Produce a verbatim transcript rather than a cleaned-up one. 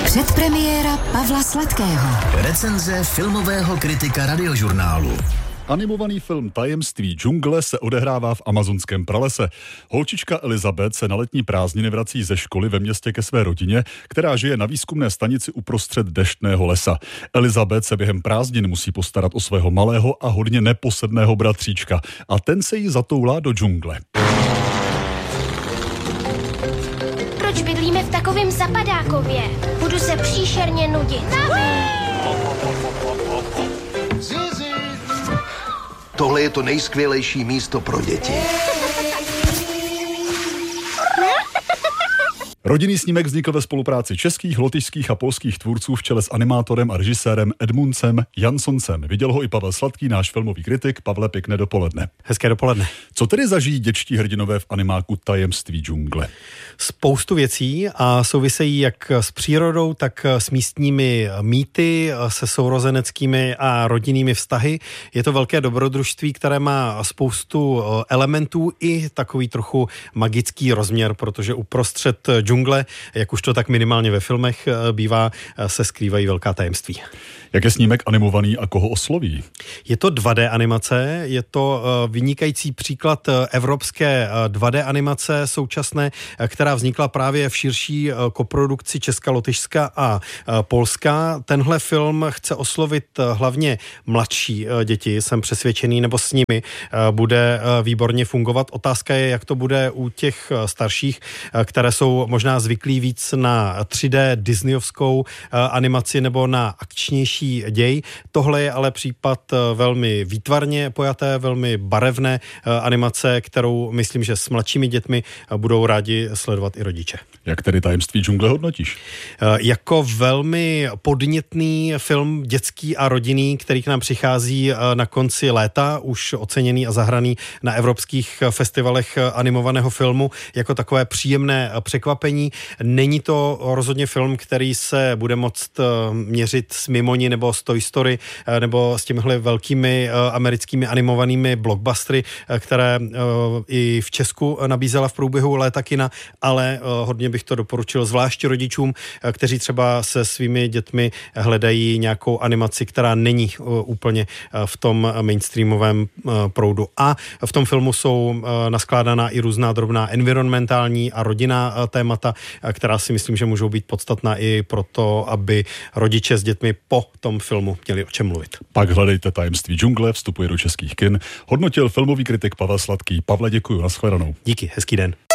Předpremiéra Pavla Sladkého. Recenze filmového kritika Radiožurnálu. Animovaný film Tajemství džungle se odehrává v amazonském pralese. Holčička Elizabeth se na letní prázdniny vrací ze školy ve městě ke své rodině, která žije na výzkumné stanici uprostřed deštného lesa. Elizabeth se během prázdnin musí postarat o svého malého a hodně neposedného bratříčka a ten se jí zatoulá do džungle. Proč bydlíme v takovém zapadákově? Budu se příšerně nudit. Tohle je to nejskvělejší místo pro děti. Rodinný snímek vznikl ve spolupráci českých, lotyšských a polských tvůrců v čele s animátorem a režisérem Edmundsem Janssoncem. Viděl ho i Pavel Sladký, náš filmový kritik. Pavle, pěkné dopoledne. Hezké dopoledne. Co tedy zažijí dětští hrdinové v animáku Tajemství džungle? Spoustu věcí a souvisejí jak s přírodou, tak s místními mýty, se sourozeneckými a rodinnými vztahy. Je to velké dobrodružství, které má spoustu elementů i takový trochu magický rozměr, protože uprostřed džungle, jak už to tak minimálně ve filmech bývá, se skrývají velká tajemství. Jak je snímek animovaný a koho osloví? Je to dva dé animace, je to vynikající příklad evropské dva dé animace současné, která vznikla právě v širší koprodukci Česka, Lotyšska a Polska. Tenhle film chce oslovit hlavně mladší děti, jsem přesvědčený, nebo s nimi bude výborně fungovat. Otázka je, jak to bude u těch starších, které jsou možná zvyklí víc na tři dé disneyovskou animaci nebo na akčnější děj. Tohle je ale případ velmi výtvarně pojaté, velmi barevné animace, kterou myslím, že s mladšími dětmi budou rádi sledovat i rodiče. Jak tedy Tajemství džungle hodnotíš? Jako velmi podnětný film dětský a rodinný, který k nám přichází na konci léta, už oceněný a zahraný na evropských festivalech animovaného filmu, jako takové příjemné překvapení. Není to rozhodně film, který se bude moct měřit s Mimoni nebo s Toy Story nebo s těmihle velkými americkými animovanými blockbustery, které i v Česku nabízela v průběhu léta kina, ale hodně bych to doporučil zvláště rodičům, kteří třeba se svými dětmi hledají nějakou animaci, která není úplně v tom mainstreamovém proudu. A v tom filmu jsou naskládaná i různá drobná environmentální a rodinná témata, která si myslím, že můžou být podstatná i proto, aby rodiče s dětmi po tom filmu měli o čem mluvit. Pak hledejte Tajemství džungle, vstupuje do českých kin. Hodnotil filmový kritik Pavel Sladký. Pavle, děkuji, nashledanou. Díky, hezký den.